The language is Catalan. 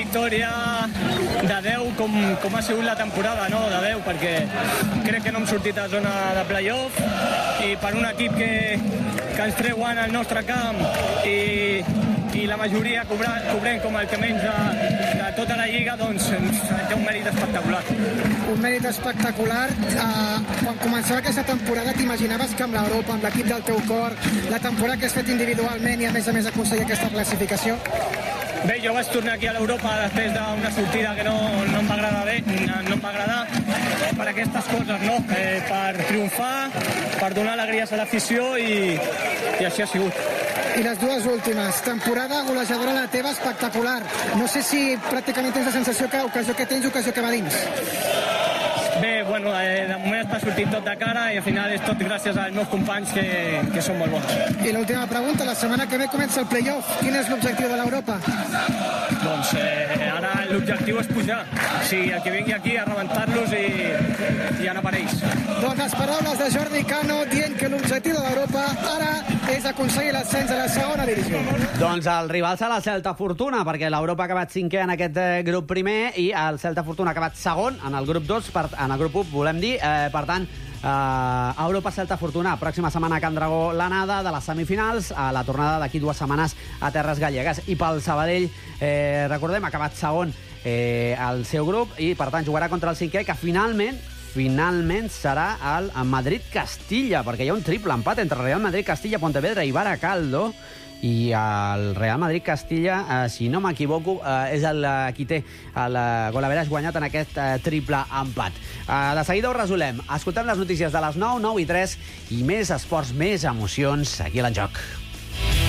victòria de 10 com ha sigut la temporada, no? De 10, perquè crec que no hem sortit a zona de playoff i per un equip que ens treuen al nostre camp i la majoria cobrem com el que menys de tota la Lliga, doncs té un mèrit espectacular. Un mèrit espectacular. Quan començava aquesta temporada t'imaginaves que amb l'Europa, amb l'equip del teu cor, la temporada que has fet individualment i a més aconseguir aquesta classificació? Bé, jo vaig tornar aquí a l'Europa després d'una sortida que no em va agradar bé, no em va agradar per aquestes coses, no? Per triomfar, per donar alegries a l'afició i així ha sigut. I les dues últimes, temporada golejadora la teva espectacular. No sé si pràcticament tens la sensació que ocasió que tens, ocasió que va dins. Bé, bueno, de moment està sortint tot de cara i al final és tot gràcies als meus companys que són molt bons. I l'última pregunta, la setmana que ve comença el playoff. Quin és l'objectiu de l'Europa? Doncs ara l'objectiu és pujar. O sigui, el que vingui aquí a rebentar-los i anar per ells. Doncs les paraules de Jordi Cano dient que l'objectiu de l'Europa ara és aconseguir l'ascens a la segona divisió. Doncs el rival serà el Celta Fortuna, perquè l'Europa ha acabat cinquè en aquest grup primer i el Celta Fortuna ha acabat segon en el grup 2, en el grup 1, volem dir. Per tant, Europa-Celta Fortuna, pròxima setmana a Can Dragó l'anada de les semifinals, a la tornada d'aquí 2 setmanes a Terres Gallegues. I pel Sabadell, recordem, ha acabat segon al seu grup i per tant jugarà contra el cinquè, que finalment serà el Madrid-Castilla, perquè hi ha un triple empat entre Real Madrid-Castilla, Pontevedra i Baracaldo, i el Real Madrid-Castilla, si no m'equivoco, és el qui té el golaveres guanyat en aquest triple empat. De seguida ho resolem. Escoltem les notícies de les 9, 9 i 3 i més esports, més emocions aquí a l'Enjoc.